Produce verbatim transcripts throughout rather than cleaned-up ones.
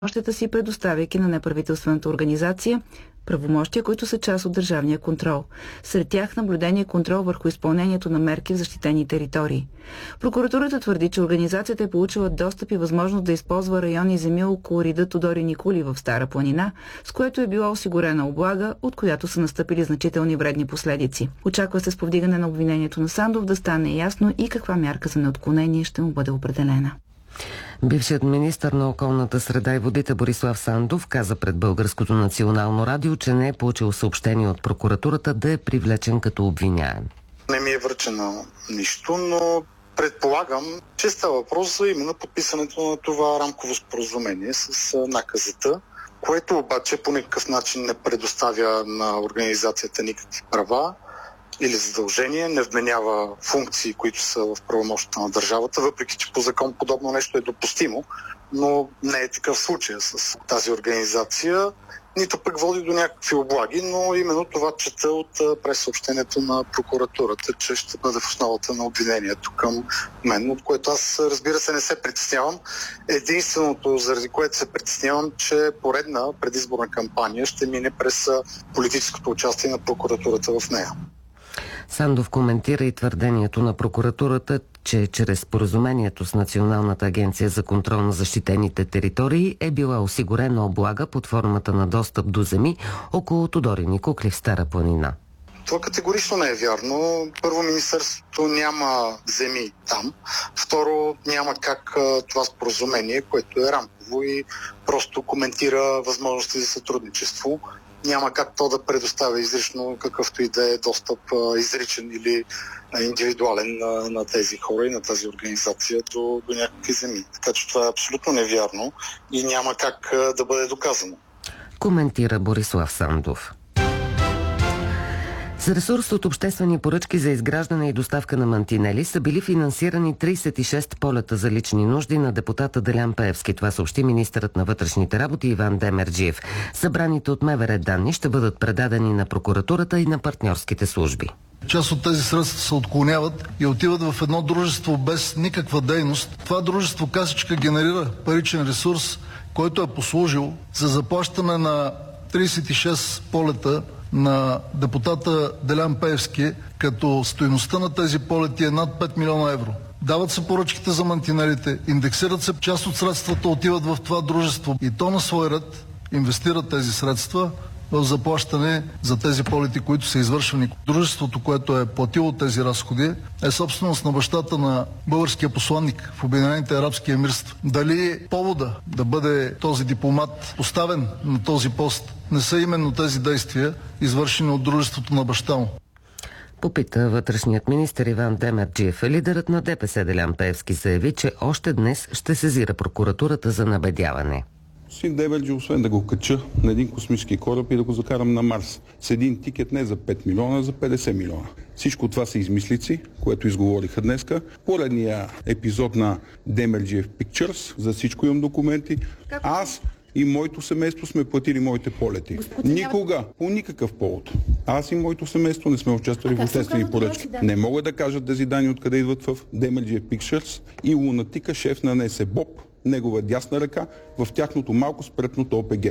правомощията си, предоставяйки на неправителствената организация правомощия, които са част от държавния контрол. Сред тях наблюдение и контрол върху изпълнението на мерки в защитени територии. Прокуратурата твърди, че организацията е получила достъп и възможност да използва районни земи около рида Тодор Никули в Стара планина, с което е била осигурена облага, от която са настъпили значителни вредни последици. Очаква се с повдигане на обвинението на Сандов да стане ясно и каква мярка за неотклонение ще му бъде определена. Бившият министър на околната среда и водите Борислав Сандов каза пред Българското национално радио, че не е получил съобщение от прокуратурата да е привлечен като обвиняем. Не ми е връчено нищо, но предполагам, че става въпрос за именно подписането на това рамково споразумение с наказата, което обаче по никакъв начин не предоставя на организацията никакви права или задължения, не вменява функции, които са в правомощията на държавата, въпреки че по закон подобно нещо е допустимо, но не е такъв случай с тази организация, нито пък води до някакви облаги, но именно това чета от прессъобщението на прокуратурата, че ще бъде в основата на обвинението към мен, от което аз, разбира се, не се притеснявам. Единственото, заради което се притеснявам, че поредна предизборна кампания ще мине през политическото участие на прокуратурата в нея. Сандов коментира и твърдението на прокуратурата, че чрез споразумението с Националната агенция за контрол на защитените територии е била осигурена облага под формата на достъп до земи около Тодор Никули в Стара планина. Това категорично не е вярно. Първо, министерството няма земи там. Второ, няма как това споразумение, което е рамково и просто коментира възможности за сътрудничество. Няма как то да предоставя изрично какъвто и да е достъп изричен или индивидуален на, на тези хора и на тази организация до, до някакви земи. Така че това е абсолютно невярно и няма как да бъде доказано. Коментира Борислав Сандов. За ресурс от обществени поръчки за изграждане и доставка на мантинели са били финансирани тридесет и шест полета за лични нужди на депутата Делян Пеевски. Това съобщи министърът на вътрешните работи Иван Демерджиев. Събраните от МВР данни ще бъдат предадени на прокуратурата и на партньорските служби. Част от тези средства се отклоняват и отиват в едно дружество без никаква дейност. Това дружество касичка генерира паричен ресурс, който е послужил за заплащане на тридесет и шест полета на депутата Делян Пеевски, като стойността на тези полети е над пет милиона евро. Дават се поръчките за мантинелите, индексират се, част от средствата отиват в това дружество и то на свой ред инвестират тези средства в заплащане за тези полети, които са извършвани. Дружеството, което е платило тези разходи, е собственост на бащата на българския посланник в Обединените арабски емирства. Дали повода да бъде този дипломат поставен на този пост не са именно тези действия, извършени от дружеството на баща му? Попита вътрешният министър Иван Демерджиев. Лидерът на ДПС Делян Пеевски заяви, че още днес ще сезира прокуратурата за набедяване. Син Демерджи, освен да го кача на един космически кораб и да го закарам на Марс с един тикет не за пет милиона, а за петдесет милиона. Всичко това са измислици, което изговориха днеска. Поредния епизод на Демерджиев Pictures, за всичко имам документи. Аз и моето семейство сме платили моите полети. Господин... Никога, по никакъв повод. Аз и моето семейство не сме участвали в обществени поръчки. Да. Не мога да кажа тези данни откъде идват в Демерджиев Pictures и лунатика, шеф на НС Боб, негова дясна ръка, в тяхното малко спретното ОПГ.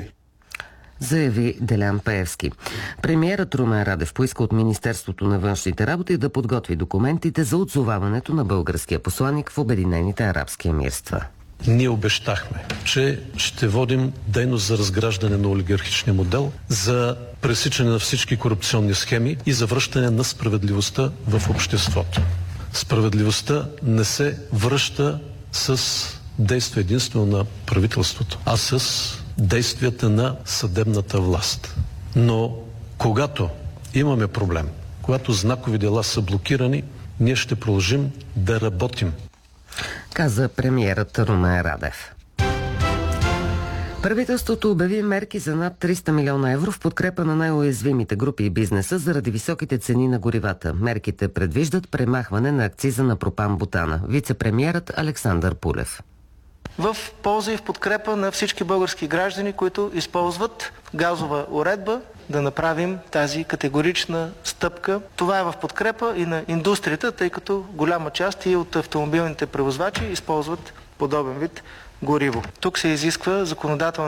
Заяви Делян Пеевски. Премиерът Румен Радев поиска от Министерството на външните работи да подготви документите за отзоваването на българския посланик в Обединените арабски емирства. Ние обещахме, че ще водим дейност за разграждане на олигархичния модел, за пресичане на всички корупционни схеми и за връщане на справедливостта в обществото. Справедливостта не се връща с действа единствено на правителството, а с действията на съдебната власт. Но когато имаме проблем, когато знакови дела са блокирани, ние ще продължим да работим. Каза премиерът Румен Радев. Правителството обяви мерки за над триста милиона евро в подкрепа на най-уязвимите групи и бизнеса заради високите цени на горивата. Мерките предвиждат премахване на акциза на пропан-бутана. Вице-премиерът Александър Пулев. В полза и в подкрепа на всички български граждани, които използват газова уредба, да направим тази категорична стъпка. Това е в подкрепа и на индустрията, тъй като голяма част и от автомобилните превозвачи използват подобен вид гориво. Тук се изисква законодателна